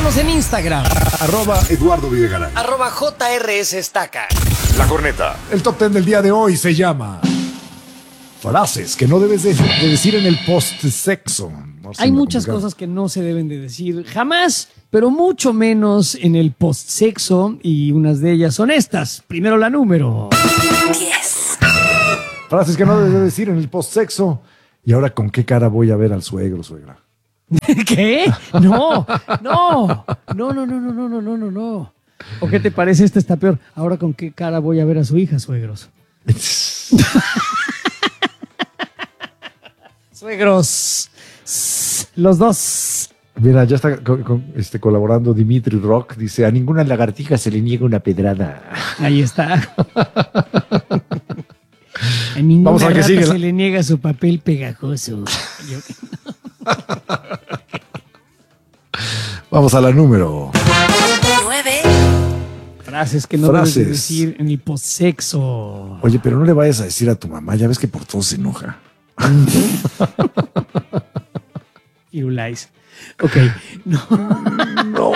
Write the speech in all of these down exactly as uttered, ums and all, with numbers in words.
Síguenos en Instagram. Arroba Eduardo Videgaray. Arroba J R S Estaca. La Corneta. El top ten del día de hoy se llama frases que no debes de, de decir en el post-sexo. No sé, Hay me muchas complicado. cosas que no se deben de decir jamás, pero mucho menos en el post-sexo, y unas de ellas son estas. Primero la número diez. Frases que no debes de decir en el post-sexo. ¿Y ahora con qué cara voy a ver al suegro, suegra? ¿Qué? No, no, no, no, no, no, no, no, no, no, no. ¿O qué te parece? Esta está peor. Ahora con qué cara voy a ver a su hija, suegros. Suegros, los dos. Mira, ya está co- co- este, colaborando Dimitri Rock. Dice, a ninguna lagartija se le niega una pedrada. Ahí está. A ninguna Vamos a ver qué rata sigue, se ¿no? le niega su papel pegajoso. Yo- Vamos a la número. nueve. Frases que no Frases. debes de decir en el postsexo. Oye, pero no le vayas a decir a tu mamá. Ya ves que por todo se enoja. Firulais. Ok. No. No.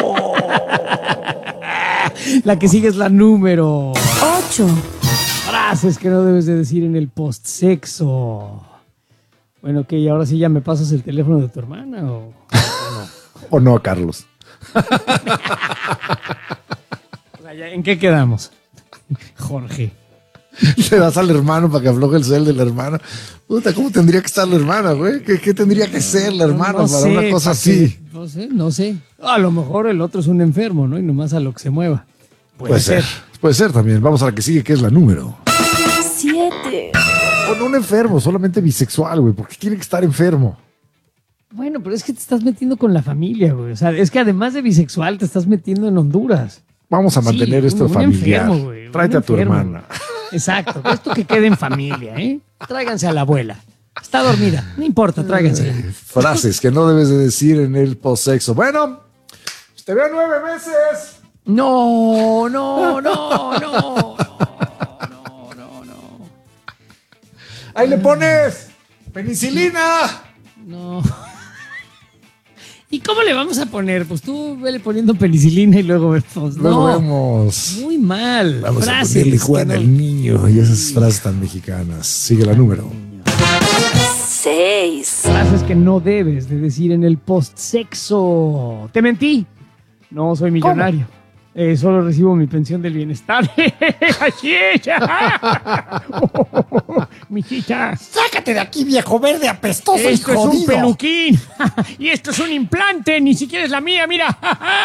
La que sigue es la número. ocho. Frases que no debes de decir en el postsexo. Bueno, ok, ahora sí ya me pasas el teléfono de tu hermana o... ¿O no, Carlos? O sea, ya, ¿en qué quedamos? Jorge. Le das al hermano para que afloje el cel del hermano. Puta, ¿cómo tendría que estar la hermana, güey? ¿Qué, qué tendría que ser la hermana No para sé, una cosa para así? que- no sé, no sé. A lo mejor el otro es un enfermo, ¿no? Y nomás a lo que se mueva. Puede, Puede ser. Puede ser también. Vamos a la que sigue, que es la número. siete. O no un enfermo, solamente bisexual, güey. Porque tiene que estar enfermo. Bueno, pero es que te estás metiendo con la familia, güey. O sea, es que además de bisexual te estás metiendo en Honduras. Vamos a mantener Sí, esto un- un familiar. enfermo, güey, un Tráete a tu enfermo, hermana. güey. Exacto. Esto que quede en familia, ¿eh? Tráiganse a la abuela. Está dormida. No importa, tráigansela. Frases que no debes de decir en el postsexo. Bueno, pues te veo nueve meses. No, no, no, no, no, no, no, no. Ahí le pones penicilina. No. ¿Y cómo le vamos a poner? Pues tú vele poniendo penicilina y luego vemos. Luego No, vemos. muy mal. Vamos Frases a ponerle que Juan no- el niño y esas frases tan mexicanas. Sigue la número. seis. Frases que no debes de decir en el postsexo. Te mentí. No soy millonario. Eh, solo recibo mi pensión del bienestar. Así es. Mijita. ¡Sácate de aquí, viejo verde apestoso y Esto es un jodido! peluquín. Y esto es un implante. Ni siquiera es la mía, mira.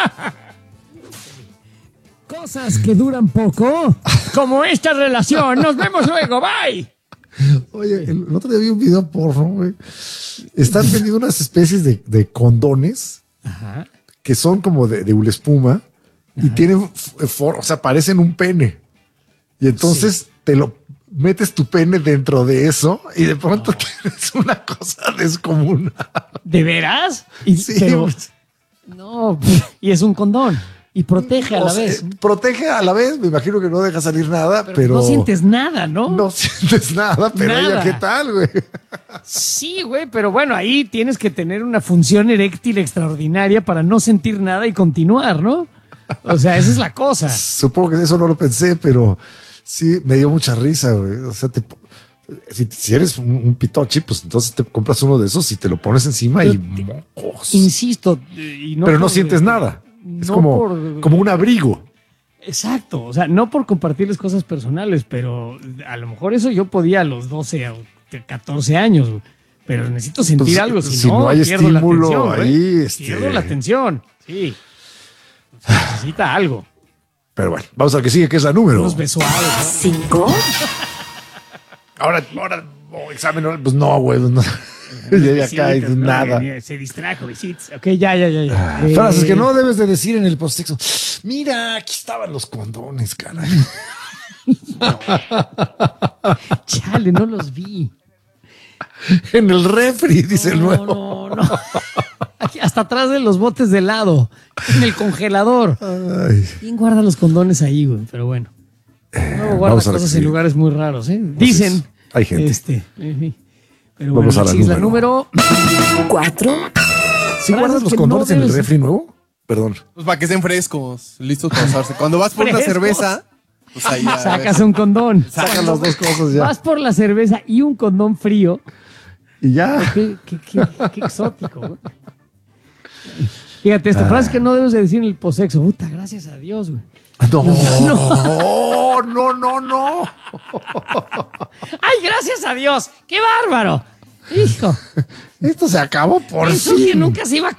Cosas que duran poco. Como esta relación. Nos vemos luego. Bye. Oye, el, el otro día vi un video porno, güey. Están vendiendo unas especies de, de condones Ajá. que son como de, de una espuma y tienen, f- for- o sea, parecen un pene. Y entonces te lo metes tu pene dentro de eso y de pronto tienes una cosa descomunal. ¿De veras? Y, Sí, pero- pues. no, y es un condón. Y protege a O la sea, vez. eh, protege a la vez, me imagino que no deja salir nada, pero, No sientes nada, ¿no? no sientes nada, pero Nada. ella, ¿qué tal, güey? Sí, güey, pero bueno, ahí tienes que tener una función eréctil extraordinaria para no sentir nada y continuar, ¿no? O sea, esa es la cosa. Supongo que eso no lo pensé, pero sí me dio mucha risa, güey. O sea, te, si, si eres un, un pitochi, pues entonces te compras uno de esos y te lo pones encima y mocos. Insisto. y no pero no por- sientes nada. Es no como, por- como un abrigo. Exacto, o sea, no por compartirles cosas personales, pero a lo mejor eso yo podía a los doce o catorce años, güey. Pero necesito sentir Pues, algo, si, si no, no hay pierdo la estímulo atención, güey. ahí, este- Pierdo la atención, sí. O sea, necesita algo. Pero bueno, vamos a la que sigue, que es la número. Unos besuados, ¿no? cinco. Ahora, ahora, oh, examen, oral, pues no, güey. No. Ya de acá y Besitos, ¿no? nada. Que Se distrajo, besitos. Ok, ya, ya, ya. ya. Ah, frases Eh, que no debes de decir en el postsexo. Mira, aquí estaban los condones, caray. Chale, no los vi. En el refri, dice el No, nuevo. no, no. Aquí, hasta atrás de los botes de helado. En el congelador. Ay. ¿Quién guarda los condones ahí, güey? Pero bueno. Luego guarda vamos a la que cosas sigue. en lugares muy raros, ¿eh? Dicen. hay gente. Este, eh, pero Vamos bueno, a la sí, es la número. número. cuatro. ¿Sí Frases guardas los que condones no en el debes- refri nuevo? Perdón. Pues para que estén frescos, listos para usarse. Cuando vas por una Frescos. cerveza, pues ahí ya Sacas ves. un condón. Sacan las dos cosas ya. Vas por la cerveza y un condón frío. Y ya. Qué, qué- qué- qué exótico, güey. Fíjate, esta frase que no debes de decir en el posexo. Puta, gracias a Dios, güey. No, no, no, no, no. ¡Ay, gracias a Dios! ¡Qué bárbaro! Hijo, Esto se acabó por eso fin. que nunca se iba a